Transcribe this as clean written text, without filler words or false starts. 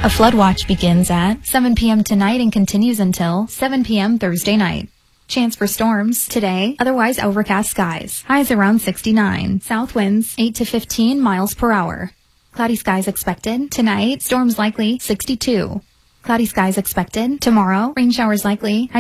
A flood watch begins at 7 p.m. tonight and continues until 7 p.m. Thursday night. Chance for storms today, otherwise overcast skies. Highs around 69. South winds 8 to 15 miles per hour. Cloudy skies expected. Tonight, storms likely 62. Cloudy skies expected. Tomorrow, rain showers likely.